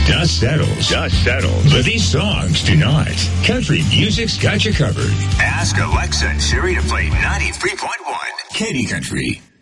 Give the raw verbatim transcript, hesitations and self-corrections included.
Dust settles. Dust settles. But these songs do not. Country music's got you covered. Ask Alexa and Siri to play ninety-three point one Katy Country.